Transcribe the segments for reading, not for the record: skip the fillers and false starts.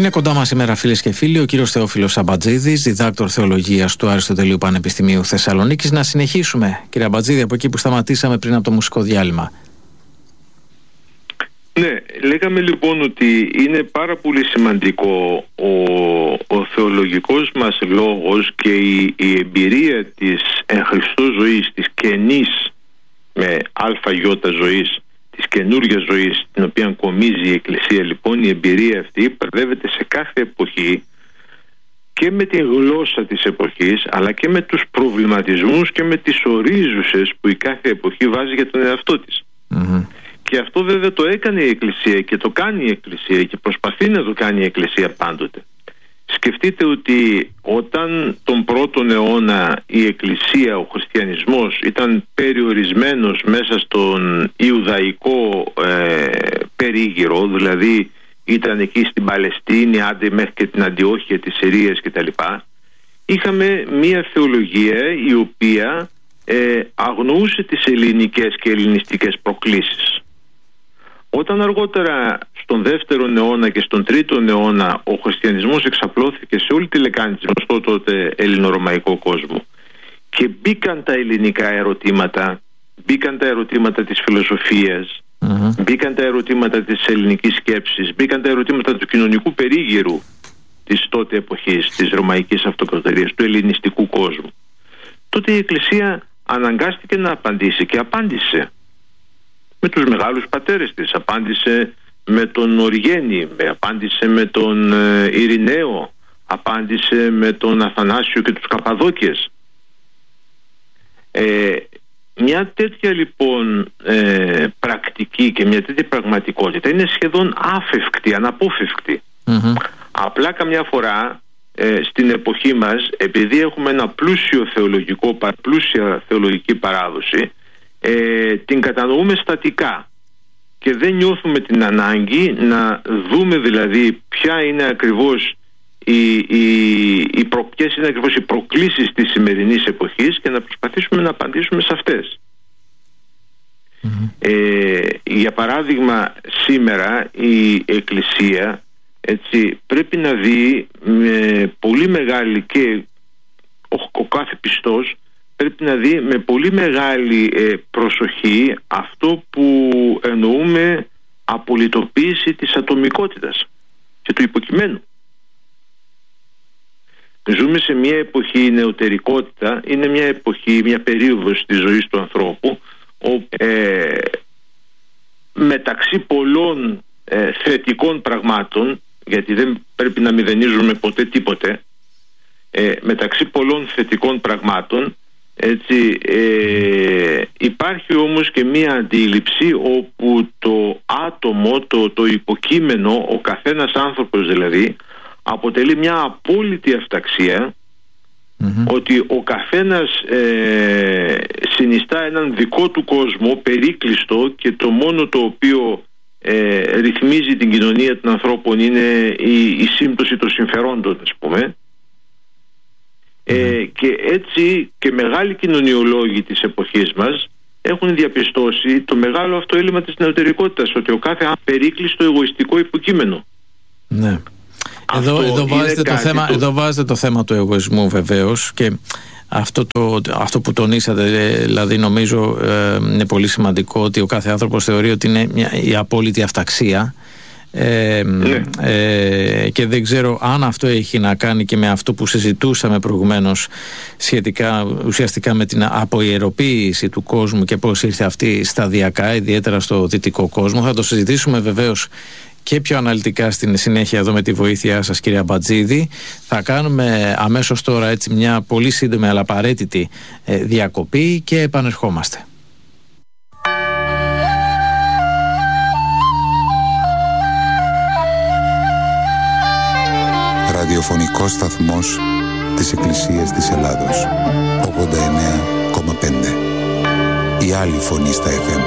Είναι κοντά μας σήμερα, φίλες και φίλοι, ο κύριος Θεόφιλος Σαμπατζίδης, διδάκτορ θεολογίας του Αριστοτελείου Πανεπιστημίου Θεσσαλονίκης. Να συνεχίσουμε, κύριε Σαμπατζίδη, από εκεί που σταματήσαμε πριν από το μουσικό διάλειμμα. Ναι, λέγαμε λοιπόν ότι είναι πάρα πολύ σημαντικό ο θεολογικός μας λόγος και η εμπειρία της εν Χριστώ ζωής, της καινής με αλφα-γιώτα ζωής, της καινούργιας ζωής, την οποία κομίζει η Εκκλησία. Λοιπόν, η εμπειρία αυτή παρδεύεται σε κάθε εποχή και με τη γλώσσα της εποχής, αλλά και με τους προβληματισμούς και με τις ορίζουσες που η κάθε εποχή βάζει για τον εαυτό της. Και αυτό βέβαια το έκανε η Εκκλησία και το κάνει η Εκκλησία και προσπαθεί να το κάνει η Εκκλησία πάντοτε. Σκεφτείτε ότι όταν τον πρώτον αιώνα η Εκκλησία, ο χριστιανισμός ήταν περιορισμένος μέσα στον Ιουδαϊκό περίγυρο, δηλαδή ήταν εκεί στην Παλαιστίνη, άντε μέχρι και την Αντιόχεια της Συρίας κτλ. Είχαμε μια θεολογία η οποία αγνοούσε τις ελληνικές και ελληνιστικές προκλήσεις. Όταν αργότερα στον 2ο αιώνα και στον 3ο αιώνα ο χριστιανισμός εξαπλώθηκε σε όλη τη λεκάνη της γνωστό τότε ελληνορωμαϊκό κόσμο και μπήκαν τα ελληνικά ερωτήματα, μπήκαν τα ερωτήματα της φιλοσοφίας, μπήκαν τα ερωτήματα της ελληνικής σκέψης, μπήκαν τα ερωτήματα του κοινωνικού περίγυρου της τότε εποχής, της Ρωμαϊκής Αυτοκρατορίας, του ελληνιστικού κόσμου, τότε η Εκκλησία αναγκάστηκε να απαντήσει και απάντησε με τους μεγάλους πατέρες της. Απάντησε με τον Οργένη, απάντησε με τον Ειρηναίο, απάντησε με τον Αθανάσιο και τους Καπαδόκιες. Μια τέτοια λοιπόν πρακτική και μια τέτοια πραγματικότητα είναι σχεδόν άφευκτη, αναπόφευκτη. Απλά καμιά φορά στην εποχή μας, επειδή έχουμε ένα πλούσια θεολογική παράδοση, την κατανοούμε στατικά και δεν νιώθουμε την ανάγκη να δούμε δηλαδή ποια είναι ακριβώς ποιες είναι ακριβώς οι προκλήσεις της σημερινής εποχής και να προσπαθήσουμε να απαντήσουμε σε αυτές. Για παράδειγμα, σήμερα η Εκκλησία πρέπει να δει με πολύ μεγάλη, και ο κάθε πιστός πρέπει να δει με πολύ μεγάλη προσοχή αυτό που εννοούμε απολυτοποίηση της ατομικότητας και του υποκειμένου. Ζούμε σε μια εποχή, η νεωτερικότητα είναι μια εποχή, μια περίοδος της ζωής του ανθρώπου όπου μεταξύ πολλών θετικών πραγμάτων, γιατί δεν πρέπει να μηδενίζουμε ποτέ τίποτε, μεταξύ πολλών θετικών πραγμάτων υπάρχει όμως και μία αντίληψη όπου το άτομο, το υποκείμενο, ο καθένας άνθρωπος δηλαδή, αποτελεί μια απόλυτη αυταξία, ότι ο καθένας συνιστά έναν δικό του κόσμο περίκλειστο και το μόνο το οποίο ρυθμίζει την κοινωνία των ανθρώπων είναι η σύμπτωση των συμφερόντων, ας πούμε. Και έτσι και μεγάλοι κοινωνιολόγοι της εποχής μας έχουν διαπιστώσει το μεγάλο αυτό έλλειμμα της νεωτερικότητας, ότι ο κάθε περίκλειστο εγωιστικό υποκείμενο. Ναι. Εδώ βάζετε το θέμα του εγωισμού βεβαίως, και αυτό που τονίσατε, δηλαδή νομίζω είναι πολύ σημαντικό, ότι ο κάθε άνθρωπος θεωρεί ότι είναι η απόλυτη αυταξία. Και δεν ξέρω αν αυτό έχει να κάνει και με αυτό που συζητούσαμε προηγουμένως σχετικά ουσιαστικά με την αποιεροποίηση του κόσμου και πώς ήρθε αυτή σταδιακά, ιδιαίτερα στο δυτικό κόσμο. Θα το συζητήσουμε βεβαίως και πιο αναλυτικά στην συνέχεια εδώ με τη βοήθειά σας, κύριε Σαμπατζίδη. Θα κάνουμε αμέσως τώρα μια πολύ σύντομη αλλά απαραίτητη διακοπή και επανερχόμαστε. Ραδιοφωνικός σταθμός της Εκκλησίας της Ελλάδος, 89,5. Η άλλη φωνή στα FM.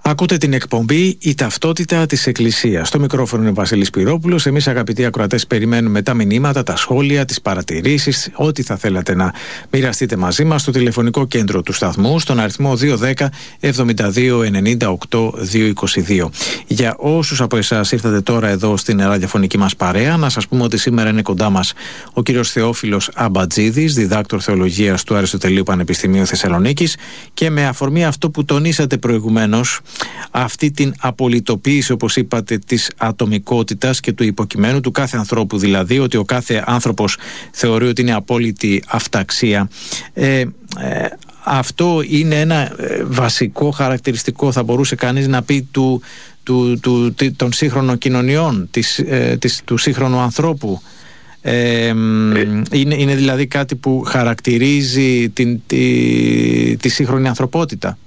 Ακούτε την εκπομπή «Η ταυτότητα της Εκκλησίας». Στο μικρόφωνο είναι ο Βασίλης Πυρόπουλος. Εμείς, αγαπητοί ακροατές, περιμένουμε τα μηνύματα, τα σχόλια, τις παρατηρήσεις, ό,τι θα θέλατε να μοιραστείτε μαζί μας στο τηλεφωνικό κέντρο του σταθμού, στον αριθμό 210 72 98 222. Για όσους από εσάς ήρθατε τώρα εδώ στην ραδιοφωνική μας παρέα, να σας πούμε ότι σήμερα είναι κοντά μας ο κύριος Θεόφιλος Αμπατζίδης, διδάκτορ θεολογίας του Αριστοτελείου Πανεπιστημίου Θεσσαλονίκης, και με αφορμή αυτό που τονίσατε προηγουμένως, αυτή την απολυτοποίηση, όπως είπατε, της ατομικότητας και του υποκειμένου του κάθε ανθρώπου, δηλαδή ότι ο κάθε άνθρωπος θεωρεί ότι είναι απόλυτη αυταξία. Αυτό είναι ένα βασικό χαρακτηριστικό, θα μπορούσε κανείς να πει, των σύγχρονων κοινωνιών, του σύγχρονου ανθρώπου. Είναι δηλαδή κάτι που χαρακτηρίζει τη σύγχρονη ανθρωπότητα.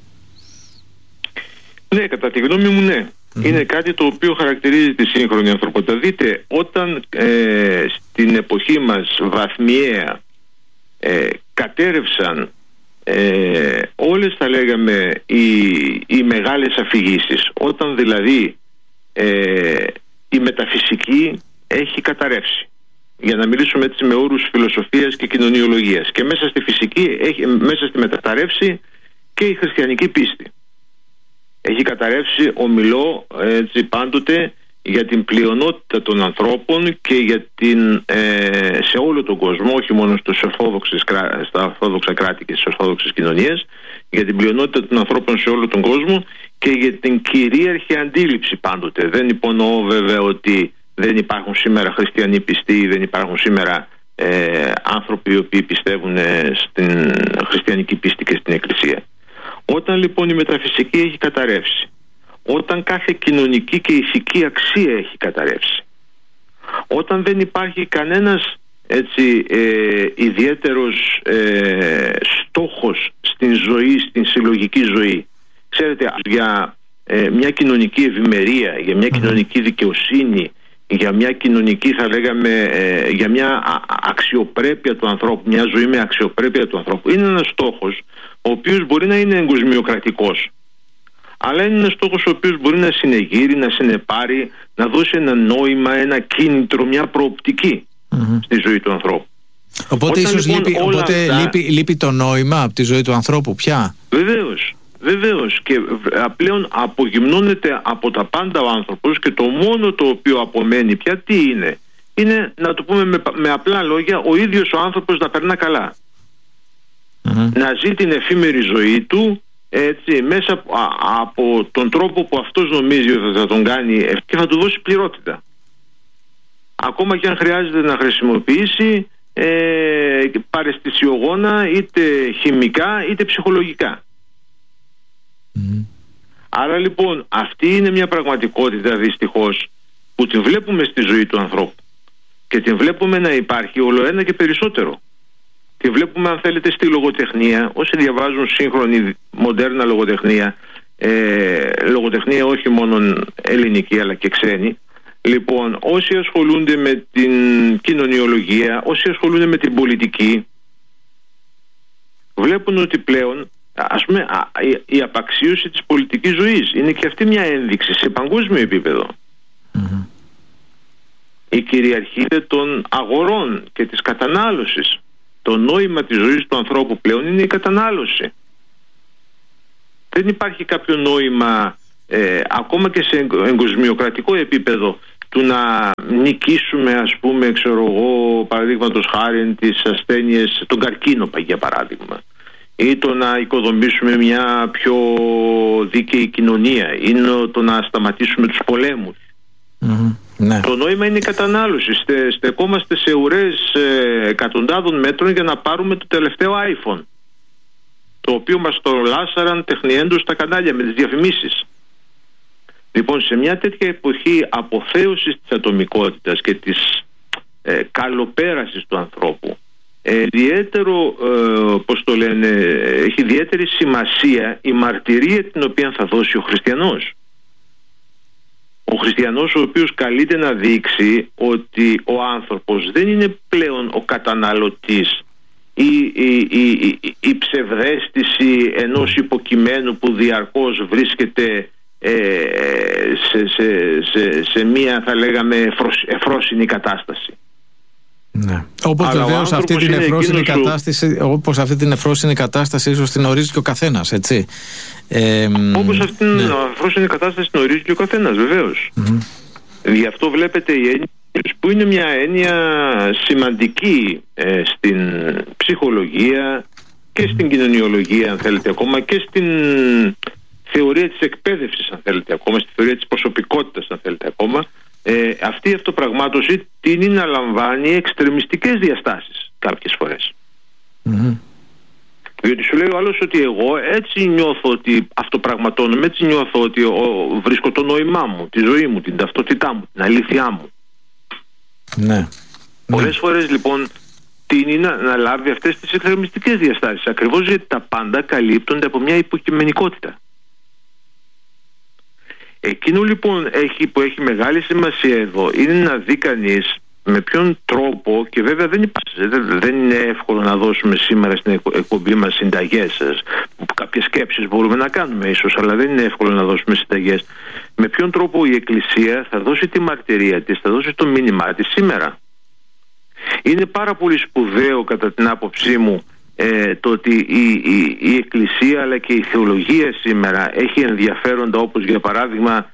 Ναι, κατά τη γνώμη μου, ναι. Είναι κάτι το οποίο χαρακτηρίζει τη σύγχρονη ανθρωπότητα. Δείτε, όταν στην εποχή μας βαθμιαία κατέρευσαν όλες, θα λέγαμε, οι μεγάλες αφηγήσεις, όταν δηλαδή η μεταφυσική έχει καταρρεύσει, για να μιλήσουμε έτσι με όρους φιλοσοφίας και κοινωνιολογίας, και μέσα στη φυσική, μέσα στη μεταταρρεύση και η χριστιανική πίστη. Έχει καταρρεύσει, ομιλώ έτσι πάντοτε, για την πλειονότητα των ανθρώπων και για σε όλο τον κόσμο, όχι μόνο στα ορθόδοξα κράτη και στις ορθόδοξες κοινωνίες, για την πλειονότητα των ανθρώπων σε όλο τον κόσμο και για την κυρίαρχη αντίληψη πάντοτε. Δεν υπονοώ βέβαια ότι δεν υπάρχουν σήμερα χριστιανοί πιστοί, δεν υπάρχουν σήμερα άνθρωποι οι οποίοι πιστεύουν στην χριστιανική πίστη και στην Εκκλησία. Όταν λοιπόν η μεταφυσική έχει καταρρεύσει, όταν κάθε κοινωνική και ηθική αξία έχει καταρρεύσει, όταν δεν υπάρχει κανένας ιδιαίτερος στόχος στην ζωή, στην συλλογική ζωή, ξέρετε, για μια κοινωνική ευημερία, για μια κοινωνική δικαιοσύνη, για μια κοινωνική, θα λέγαμε, για μια αξιοπρέπεια του ανθρώπου, μια ζωή με αξιοπρέπεια του ανθρώπου, είναι ένας στόχος ο οποίος μπορεί να είναι εγκοσμιοκρατικός, αλλά είναι ένας στόχος ο οποίος μπορεί να συνεγείρει, να συνεπάρει, να δώσει ένα νόημα, ένα κίνητρο, μια προοπτική στη ζωή του ανθρώπου. Οπότε ίσως λείπει το νόημα από τη ζωή του ανθρώπου πια. Βεβαίως, και πλέον απογυμνώνεται από τα πάντα ο άνθρωπος, και το μόνο το οποίο απομένει πια τι είναι? Είναι, να το πούμε με απλά λόγια, ο ίδιος ο άνθρωπος να περνά καλά. Να ζει την εφήμερη ζωή του έτσι, μέσα από τον τρόπο που αυτός νομίζει ότι θα τον κάνει και θα του δώσει πληρότητα. Ακόμα και αν χρειάζεται να χρησιμοποιήσει παραισθησιογόνα, είτε χημικά είτε ψυχολογικά. Άρα λοιπόν αυτή είναι μια πραγματικότητα, δυστυχώς, που την βλέπουμε στη ζωή του ανθρώπου και την βλέπουμε να υπάρχει όλο ένα και περισσότερο. Τη βλέπουμε, αν θέλετε, στη λογοτεχνία. Όσοι διαβάζουν σύγχρονη μοντέρνα λογοτεχνία, λογοτεχνία όχι μόνο ελληνική αλλά και ξένη, λοιπόν, όσοι ασχολούνται με την κοινωνιολογία, όσοι ασχολούνται με την πολιτική, βλέπουν ότι πλέον, ας πούμε, η απαξίωση της πολιτικής ζωής είναι και αυτή μια ένδειξη σε παγκόσμιο επίπεδο. Η κυριαρχία των αγορών και της κατανάλωσης. Το νόημα της ζωής του ανθρώπου πλέον είναι η κατανάλωση. Δεν υπάρχει κάποιο νόημα ακόμα και σε εγκοσμιοκρατικό επίπεδο του να νικήσουμε, ας πούμε, ξέρω εγώ, παραδείγματος χάριν, τις ασθένειες, τον καρκίνο, για παράδειγμα, ή το να οικοδομήσουμε μια πιο δίκαιη κοινωνία, ή το να σταματήσουμε τους πολέμους. Ναι. Το νόημα είναι η κατανάλωση. Στεκόμαστε σε ουρές εκατοντάδων μέτρων για να πάρουμε το τελευταίο iPhone, το οποίο μας το λάσαραν τεχνιέντως στα κανάλια με τις διαφημίσεις. Λοιπόν, σε μια τέτοια εποχή αποθέωσης της ατομικότητας και της καλοπέρασης του ανθρώπου, ιδιαίτερο, πώς το λένε, έχει ιδιαίτερη σημασία η μαρτυρία την οποία θα δώσει ο χριστιανός. Ο χριστιανός, ο οποίος καλείται να δείξει ότι ο άνθρωπος δεν είναι πλέον ο καταναλωτής ή η ψευδαίσθηση ενός υποκειμένου που διαρκώς βρίσκεται σε μία, θα λέγαμε, εφρόσινη κατάσταση. Ναι. Όπως βεβαίως αυτή την εφρόσινη κατάσταση, όπως αυτή την εφρόσινη κατάσταση ίσως την ορίζει και ο καθένας, έτσι. Όπως αυτή την εφρόσινη κατάσταση την ορίζει και ο καθένας, βεβαίως. Γι' αυτό βλέπετε η έννοια, που είναι μια έννοια σημαντική στην ψυχολογία και στην κοινωνιολογία, αν θέλετε, ακόμα και στην θεωρία της εκπαίδευσης, αν θέλετε, ακόμα στη θεωρία της προσωπικότητας, αν θέλετε, ακόμα. Αυτή η αυτοπραγμάτωση τείνει να λαμβάνει εξτρεμιστικές διαστάσεις κάποιες φορές. Διότι σου λέει ο άλλος ότι εγώ έτσι νιώθω ότι αυτοπραγματώνομαι, έτσι νιώθω ότι βρίσκω το νόημά μου, τη ζωή μου, την ταυτότητά μου, την αλήθειά μου. Ναι. Πολλές φορές λοιπόν τείνει να λάβει αυτές τις εξτρεμιστικές διαστάσεις, ακριβώς γιατί τα πάντα καλύπτονται από μια υποκειμενικότητα. Εκείνο λοιπόν που έχει μεγάλη σημασία εδώ είναι να δει κανείς με ποιον τρόπο, και βέβαια δεν είναι εύκολο να δώσουμε σήμερα στην εκπομπή μας συνταγές, κάποιες σκέψεις μπορούμε να κάνουμε ίσως, αλλά δεν είναι εύκολο να δώσουμε συνταγές, με ποιον τρόπο η Εκκλησία θα δώσει τη μαρτυρία της, θα δώσει το μήνυμά της σήμερα. Είναι πάρα πολύ σπουδαίο κατά την άποψή μου το ότι η Εκκλησία αλλά και η θεολογία σήμερα έχει ενδιαφέροντα, όπως για παράδειγμα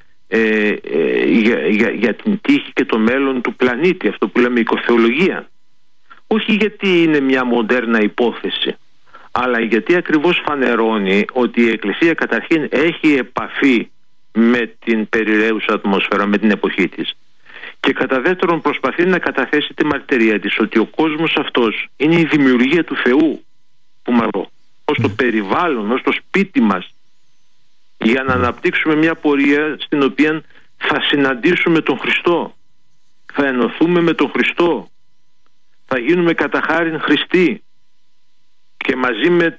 για την τύχη και το μέλλον του πλανήτη, αυτό που λέμε οικοθεολογία. Όχι γιατί είναι μια μοντέρνα υπόθεση, αλλά γιατί ακριβώς φανερώνει ότι η Εκκλησία καταρχήν έχει επαφή με την περιραίουσα ατμόσφαιρα, με την εποχή της, και κατά δεύτερον προσπαθεί να καταθέσει τη μαρτυρία της ότι ο κόσμος αυτός είναι η δημιουργία του Θεού, που μαρώ, ως το περιβάλλον, ως το σπίτι μας, για να αναπτύξουμε μια πορεία στην οποία θα συναντήσουμε τον Χριστό, θα ενωθούμε με τον Χριστό, θα γίνουμε κατά χάριν Χριστοί, και μαζί με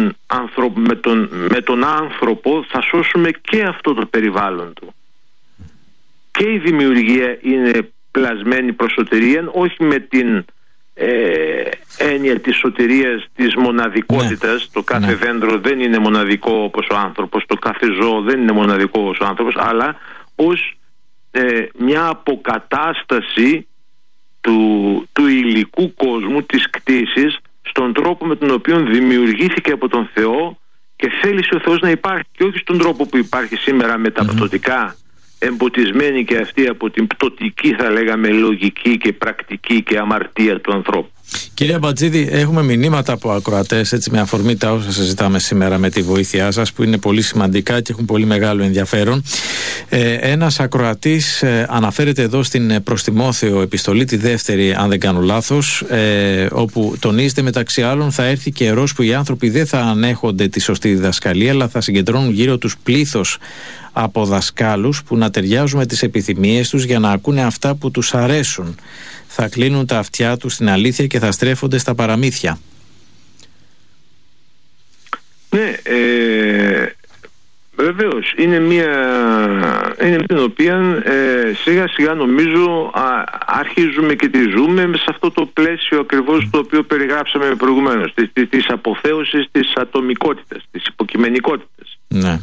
τον άνθρωπο θα σώσουμε και αυτό το περιβάλλον του. Και η δημιουργία είναι πλασμένη προς σωτηρία, όχι με την έννοια της σωτηρίας, της μοναδικότητας. Το κάθε δέντρο δεν είναι μοναδικό όπως ο άνθρωπος, το κάθε ζώο δεν είναι μοναδικό όπως ο άνθρωπος, αλλά ως μια αποκατάσταση του υλικού κόσμου, της κτήσης, στον τρόπο με τον οποίο δημιουργήθηκε από τον Θεό και θέλησε ο Θεός να υπάρχει, και όχι στον τρόπο που υπάρχει σήμερα μεταπτωτικά, εμποτισμένη και αυτή από την πτωτική, θα λέγαμε, λογική και πρακτική και αμαρτία του ανθρώπου. Κύριε Αμπατζίδη, έχουμε μηνύματα από ακροατές, έτσι, με αφορμή τα όσα συζητάμε σήμερα με τη βοήθειά σας, που είναι πολύ σημαντικά και έχουν πολύ μεγάλο ενδιαφέρον. Ένας ακροατής αναφέρεται εδώ στην προς Τιμόθεο επιστολή, τη δεύτερη, αν δεν κάνω λάθος, όπου τονίζεται μεταξύ άλλων: θα έρθει καιρός που οι άνθρωποι δεν θα ανέχονται τη σωστή διδασκαλία, αλλά θα συγκεντρώνουν γύρω τους πλήθος από δασκάλους που να ταιριάζουν με τις επιθυμίες τους για να ακούνε αυτά που τους αρέσουν. Θα κλείνουν τα αυτιά τους στην αλήθεια και θα στρέφονται στα παραμύθια. Ναι, βεβαίως είναι μια την οποία σιγά σιγά νομίζω αρχίζουμε και τη ζούμε σε αυτό το πλαίσιο ακριβώς το οποίο περιγράψαμε προηγουμένως, της αποθέωσης της ατομικότητας, της υποκειμενικότητας. Ναι.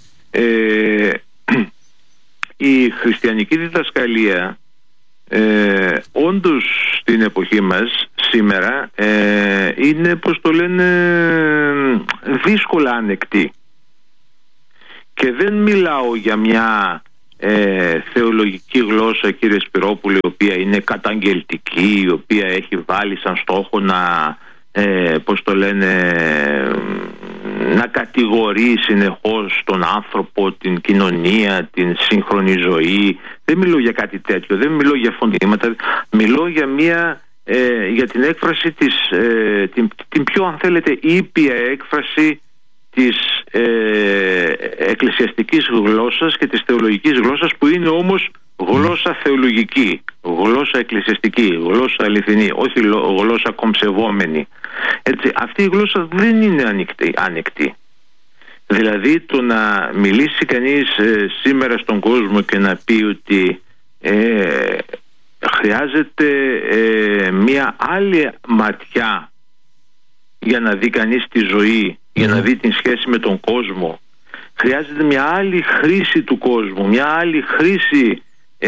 Η χριστιανική διδασκαλία όντως στην εποχή μας σήμερα είναι, πώς το λένε, δύσκολα ανεκτή, και δεν μιλάω για μια θεολογική γλώσσα, κύριε Σπυρόπουλε, η οποία είναι καταγγελτική, η οποία έχει βάλει σαν στόχο να πώς το λένε, να κατηγορεί συνεχώς τον άνθρωπο, την κοινωνία, την σύγχρονη ζωή. Δεν μιλώ για κάτι τέτοιο, δεν μιλώ για φωνήματα, μιλώ για την έκφραση την πιο, αν θέλετε, ήπια έκφραση της εκκλησιαστικής γλώσσας και της θεολογικής γλώσσας, που είναι όμως γλώσσα θεολογική, γλώσσα εκκλησιαστική, γλώσσα αληθινή, όχι γλώσσα κομψευόμενη. Έτσι, αυτή η γλώσσα δεν είναι ανοιχτή. Δηλαδή, το να μιλήσει κανείς σήμερα στον κόσμο και να πει ότι χρειάζεται μια άλλη ματιά για να δει κανείς τη ζωή, για να δει την σχέση με τον κόσμο, Χρειάζεται μια άλλη χρήση του κόσμου, μια άλλη χρήση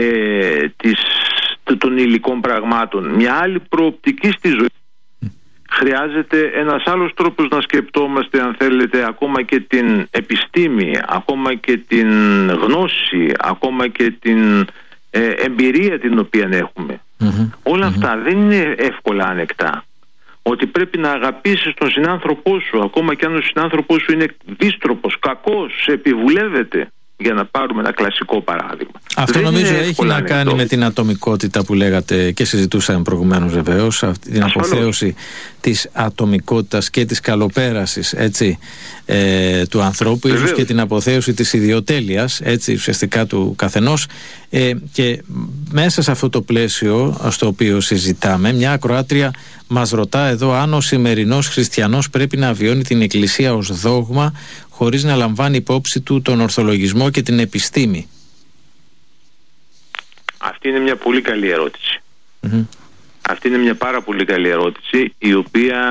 των υλικών πραγμάτων, μια άλλη προοπτική στη ζωή. Χρειάζεται ένας άλλος τρόπος να σκεπτόμαστε, αν θέλετε, ακόμα και την επιστήμη, ακόμα και την γνώση, ακόμα και την εμπειρία την οποία έχουμε. Όλα αυτά δεν είναι εύκολα ανεκτά. Ότι πρέπει να αγαπήσεις τον συνάνθρωπό σου, ακόμα και αν ο συνάνθρωπός σου είναι δύστροπος, κακός, σε επιβουλεύεται, για να πάρουμε ένα κλασικό παράδειγμα. Αυτό νομίζω έχει να κάνει με την ατομικότητα που λέγατε και συζητούσαμε προηγουμένως, βεβαίως, την αποθέωση της ατομικότητας και της καλοπέρασης, έτσι, του ανθρώπου, ίσως και την αποθέωση της ιδιοτέλειας, έτσι, ουσιαστικά του καθενός, και μέσα σε αυτό το πλαίσιο στο οποίο συζητάμε, μια ακροάτρια μας ρωτά εδώ αν ο σημερινός χριστιανός πρέπει να βιώνει την Εκκλησία ως δόγμα χωρίς να λαμβάνει υπόψη του τον ορθολογισμό και την επιστήμη. Αυτή είναι μια πολύ καλή ερώτηση. Αυτή είναι μια πάρα πολύ καλή ερώτηση, η οποία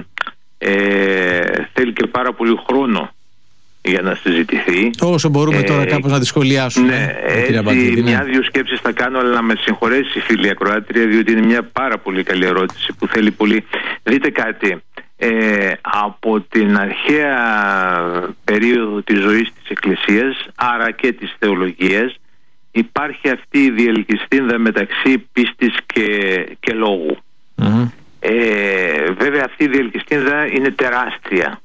θέλει και πάρα πολύ χρόνο για να συζητηθεί. Όσο μπορούμε τώρα κάπως να τη σχολιάσουμε. Ναι, έτσι μια-δυο σκέψεις θα κάνω, αλλά να με συγχωρέσει η φίλη ακροάτρια, διότι είναι μια πάρα πολύ καλή ερώτηση που θέλει πολύ. Δείτε κάτι, από την αρχαία περίοδο της ζωής της Εκκλησίας, άρα και της θεολογίας, υπάρχει αυτή η διελκυστίνδα μεταξύ πίστης και λόγου. Βέβαια αυτή η διελκυστίνδα είναι τεράστια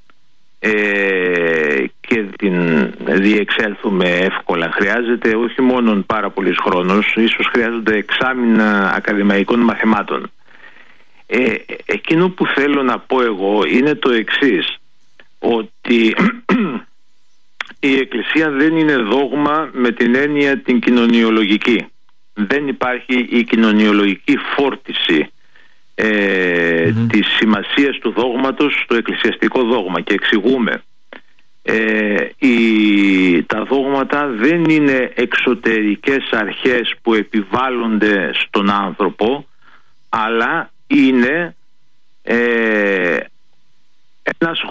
και την διεξέλθουμε εύκολα. Χρειάζεται όχι μόνο πάρα πολύς χρόνος, ίσως χρειάζονται εξάμηνα ακαδημαϊκών μαθημάτων. Εκείνο που θέλω να πω εγώ είναι το εξής, ότι η Εκκλησία δεν είναι δόγμα με την έννοια την κοινωνιολογική. Δεν υπάρχει η κοινωνιολογική φόρτιση της σημασίας του δόγματος στο εκκλησιαστικό δόγμα, και εξηγούμε. Τα δόγματα δεν είναι εξωτερικές αρχές που επιβάλλονται στον άνθρωπο, αλλά είναι ένας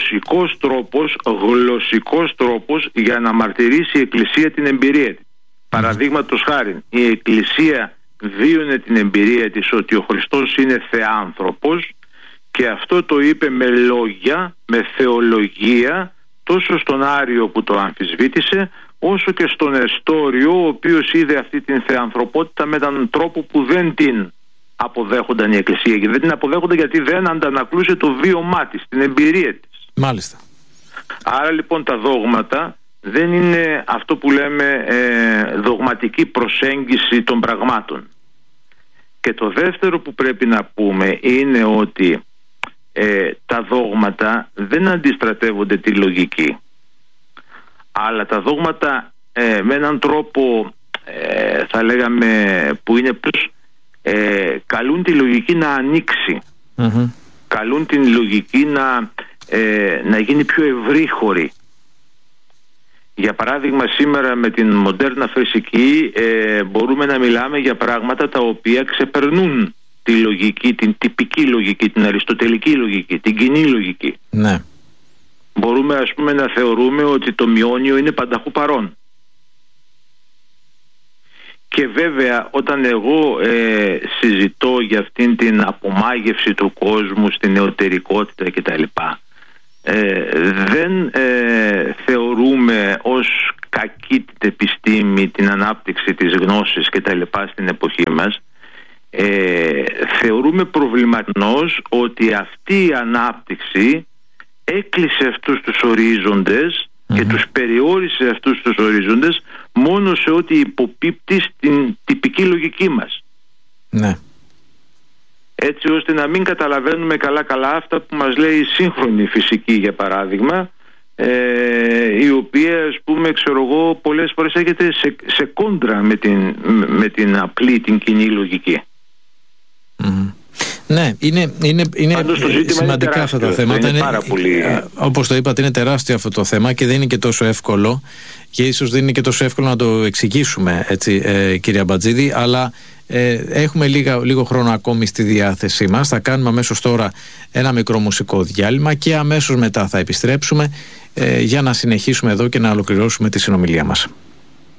γλωσσικός τρόπος για να μαρτυρήσει η Εκκλησία την εμπειρία της. Παραδείγματος χάριν, η Εκκλησία βίωνε την εμπειρία της ότι ο Χριστός είναι θεάνθρωπος, και αυτό το είπε με λόγια, με θεολογία, τόσο στον Άριο που το αμφισβήτησε, όσο και στον Εστόριο, ο οποίος είδε αυτή την θεανθρωπότητα με έναν τρόπο που δεν την αποδέχονταν η Εκκλησία, και δεν την αποδέχονταν γιατί δεν αντανακλούσε το βίωμά της, την εμπειρία της. Μάλιστα. Άρα λοιπόν τα δόγματα δεν είναι αυτό που λέμε δογματική προσέγγιση των πραγμάτων. Και το δεύτερο που πρέπει να πούμε είναι ότι τα δόγματα δεν αντιστρατεύονται τη λογική, αλλά τα δόγματα με έναν τρόπο θα λέγαμε που είναι καλούν τη λογική να ανοίξει, καλούν την λογική να γίνει πιο ευρύχωρη. Για παράδειγμα, σήμερα με την μοντέρνα φυσική μπορούμε να μιλάμε για πράγματα τα οποία ξεπερνούν τη λογική, την τυπική λογική, την αριστοτελική λογική, την κοινή λογική. Ναι. Μπορούμε, ας πούμε, να θεωρούμε ότι το μειώνιο είναι πανταχού παρόν. Και βέβαια όταν εγώ συζητώ για αυτήν την απομάγευση του κόσμου στην νεωτερικότητα κτλ, δεν θεωρούμε ως κακή την επιστήμη, την ανάπτυξη της γνώσης κτλ στην εποχή μας. Θεωρούμε προβληματικός ότι αυτή η ανάπτυξη έκλεισε αυτούς τους ορίζοντες και τους περιόρισε αυτούς τους ορίζοντες μόνο σε ό,τι υποπίπτει στην τυπική λογική μας. Ναι. Έτσι ώστε να μην καταλαβαίνουμε καλά αυτά που μας λέει η σύγχρονη φυσική, για παράδειγμα, η οποία, ας πούμε, ξέρω εγώ, πολλές φορές έρχεται σε κόντρα με την απλή, την κοινή λογική. Ναι, είναι σημαντικά αυτά τα θέματα. Είναι πάρα πολύ... Όπως το είπατε, είναι τεράστιο αυτό το θέμα και δεν είναι και τόσο εύκολο και ίσως δεν είναι και τόσο εύκολο να το εξηγήσουμε, έτσι, κυρία Μπατζίδη, αλλά έχουμε λίγο χρόνο ακόμη στη διάθεσή μας. Θα κάνουμε αμέσως τώρα ένα μικρό μουσικό διάλειμμα και αμέσως μετά θα επιστρέψουμε για να συνεχίσουμε εδώ και να ολοκληρώσουμε τη συνομιλία μας.